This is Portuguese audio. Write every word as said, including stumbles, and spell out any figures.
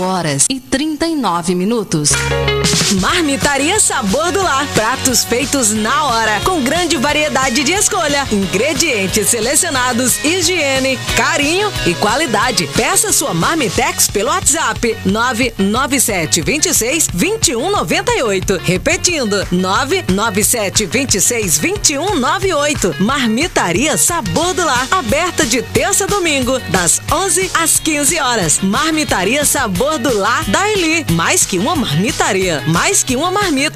horas e trinta e nove minutos. Marmitaria Sabor do Lar. Pratos feitos na hora, com grande variedade de escolha, ingredientes selecionados, higiene, carinho e qualidade. Peça sua Marmitex pelo WhatsApp nove nove sete dois seis, dois um nove oito. Repetindo, nove nove sete dois seis, dois um nove oito. Marmitaria Sabor do Lar. Aberta de terça a domingo, das onze às quinze horas. Marmitaria Sabor do Lar da Eli. Mais que uma marmitaria, mais que uma marmita.